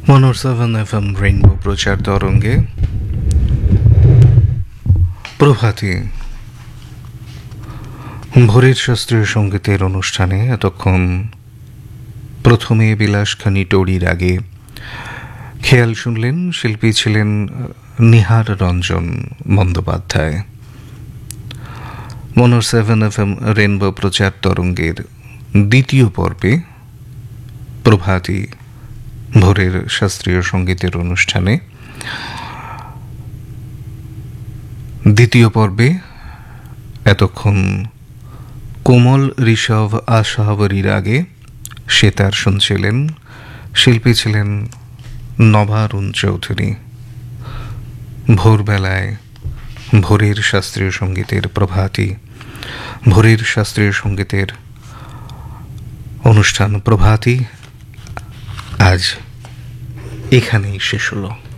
107 FM rainbow প্রচার তরঙ্গে প্রভাতী ভোরের শাস্ত্রীয় সঙ্গীতের অনুষ্ঠানে এতক্ষণ প্রথমে বিলাসখানি টড়ির আগে খেয়াল শুনলেন। শিল্পী ছিলেন নিহার রঞ্জন বন্দ্যোপাধ্যায়। 107 FM রেইনবো প্রচার তরঙ্গের দ্বিতীয় পর্বে প্রভাতী ভোরের শাস্ত্রীয় সঙ্গীতের অনুষ্ঠানে দ্বিতীয় পর্বে এতক্ষণ কোমল ঋষভ আশাবরীর আগে সেতার শুনছিলেন। শিল্পী ছিলেন নবারুণ চৌধুরী। ভোরবেলায় ভোরের শাস্ত্রীয় সঙ্গীতের প্রভাতী ভোরের শাস্ত্রীয় সঙ্গীতের অনুষ্ঠান প্রভাতী আজ এখানেই শেষ হলো।